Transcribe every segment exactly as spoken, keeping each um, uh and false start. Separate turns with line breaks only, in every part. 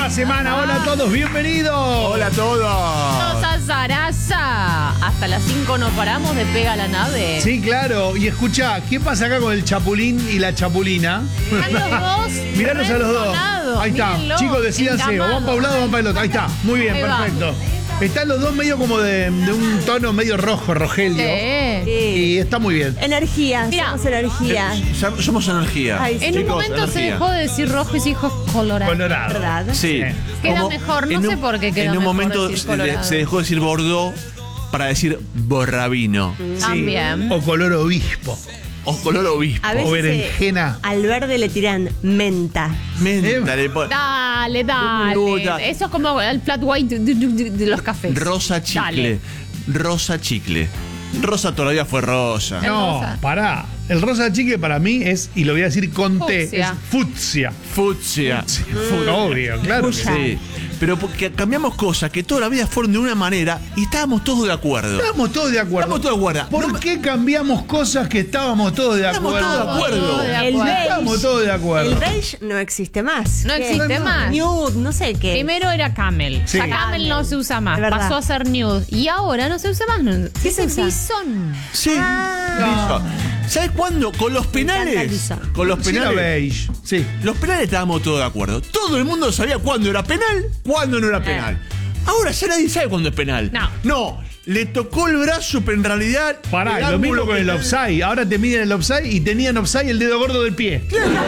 la semana. Hola a todos, bienvenidos.
Hola a todos.
Nos Sarasa. Hasta las cinco nos paramos de Pega la Nave.
Sí, claro. Y escuchá, ¿qué pasa acá con el chapulín y la chapulina?
Están los dos.
Míralos a los dos. Ahí está.
Mírenlos,
Chicos, decídanse. O van para un lado o van para el otro. Ahí está. Muy bien,
Ahí va.
perfecto. Están los dos medio como de, de un tono medio rojo, rogelio.
Sí.
Y está muy bien.
Energía,
Mirá.
somos energía.
Eh, ya- somos energía.
Ay, sí.
En un
Chicos,
momento se
energía.
dejó de decir rojo y se dijo colorado.
Colorado.
¿Verdad?
Sí.
Queda
Como
mejor, no
en
sé
un-
por qué queda
En un
mejor
momento
decir
se, de-
colorado.
se dejó de decir Bordeaux para decir borrabino.
También.
O color obispo.
O color obispo.
A veces
O
eh,
berenjena.
al verde le tiran menta.
Menta, le pon-
Dale, dale.
Puta.
Eso es como el flat white de, de- de los cafés.
Rosa chicle.
Dale.
Rosa chicle. Rosa todavía fue rosa.
No,
rosa.
pará. El rosa chicle para mí es, y lo voy a decir con T, es
Fucsia.
fucsia.
Fucsia.
Obvio, claro. que sí.
Sí. Pero porque cambiamos cosas que toda la vida fueron de una manera y estábamos todos de acuerdo.
Estamos todos de acuerdo.
Estamos todos de acuerdo.
¿Por
No me-
qué cambiamos cosas que estábamos todos de
Estamos
acuerdo?
todos de acuerdo.
Todos de
El
acuerdo.
beige.
Estamos todos de acuerdo.
El beige no existe más.
No
¿Qué?
existe más.
Nude, no sé qué.
Primero era camel.
Sí.
Ya camel no se usa más.
Es verdad.
Pasó a ser nude. Y ahora no se usa más.
¿Qué se
es
usa?
bison.
Sí. Liso. ¿Sabes cuándo? Con los
Me encanta
penales.
liso.
Con los
Sí, era
penales.
beige. Sí.
Los penales estábamos todos de acuerdo. Todo el mundo sabía cuándo era penal, cuándo no era penal. Ahora ya nadie sabe cuándo es penal.
No.
No, le tocó el brazo, pero en realidad.
Pará,
el
lo mismo
ángulo
con el
penal-
offside. Ahora te miden el offside y tenían offside el dedo gordo del pie.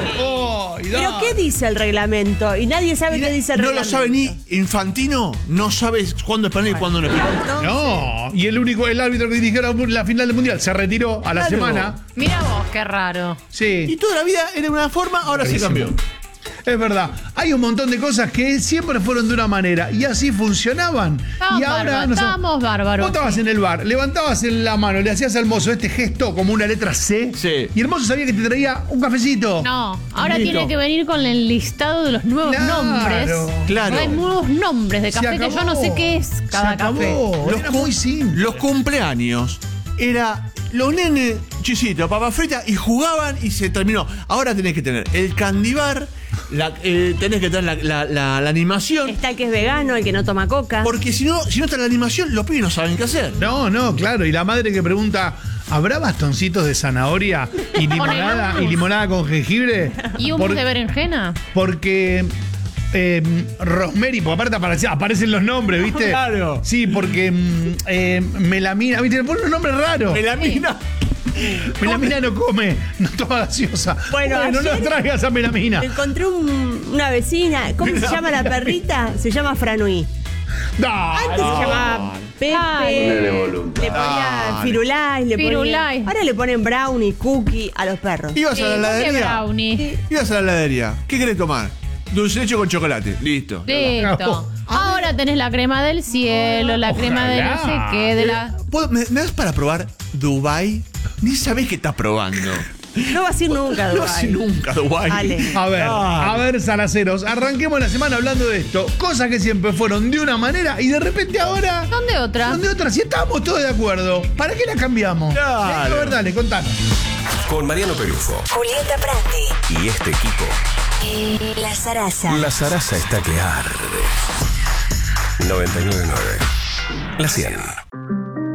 Oh, y
¿Pero
da.
qué dice el reglamento? Y nadie sabe
Y
qué
na-
dice el
no lo
reglamento.
sabe ni Infantino, no sabe cuándo es penal y cuándo no es penal.
Entonces,
No, y el único, el árbitro que dirigió la, la final del mundial se retiró a la
Claro.
semana.
Mira vos, qué raro.
Y
Sí,
toda la vida era de una forma, ahora sí
Rarísimo.
cambió.
es verdad. Hay un montón de cosas que siempre fueron de una manera y así funcionaban.
Estábamos
y ahora
bárbaros,
no sé,
estábamos bárbaros.
Vos estabas en el bar, levantabas en la mano, le hacías al mozo este gesto como una letra C.
Sí.
Y el mozo sabía que te traía un cafecito.
No, ahora
Listo.
tiene que venir con el listado de los nuevos
Claro.
nombres.
Claro.
Hay nuevos nombres de
Se
café que yo no sé
acabó.
qué es cada
Se acabó.
café.
Era
cum-
muy simple.
Los cumpleaños era los nenes chisitos, papas fritas y jugaban y se terminó. Ahora tenés que tener el candibar, la, eh, tenés que tener la, la- la- la animación.
está el que es vegano, el que no toma coca.
Porque si no, si no está la animación, los pibes no saben qué hacer.
No, no, claro. Y la madre que pregunta, ¿habrá bastoncitos de zanahoria y limonada,
Con el
y limonada con jengibre?
¿Y un
Por-
bus de berenjena?
Porque eh, Rosemary, porque aparte aparece- aparecen los nombres, ¿viste?
Claro.
Sí, porque mm, eh, Melamina, ¿viste? Le ponen un nombre raro.
Melamina.
Melamina no come, no toma gaseosa.
Bueno,
no
ayer-
nos traigas a Melamina.
Encontré un- una vecina. ¿Cómo se llama la perrita? Se llama Franui.
Dale.
Antes se llamaba Pepe.
Dale.
Le ponía
Dale.
Firulais, le
Firulais.
ponía. Ahora le ponen brownie, cookie a los perros.
Ibas
Sí,
a la
¿por qué
heladería.
brownie?
Ibas a la heladería. ¿Qué querés tomar? Dulce de leche con chocolate. Listo.
Listo. Ahora tenés la crema del cielo, la crema de no sé
Ojalá.
qué, de la.
¿Puedo- ¿Me, me das para probar Dubai? Ni sabés qué estás probando.
No vas a ir nunca a
No hace
Dubái.
nunca Dubai.
Dale.
A ver,
Dale.
a ver, Salaceros, arranquemos la semana hablando de esto. Cosas que siempre fueron de una manera y de repente ahora
¿Son de otra?
son de otra. Si estábamos todos de acuerdo, ¿para qué la cambiamos?
Claro.
A ver, dale, contanos.
Con Mariano Perufo
Julieta Prandi.
y este equipo,
La Sarasa.
la zaraza está que arde. noventa y nueve punto nueve. La cien.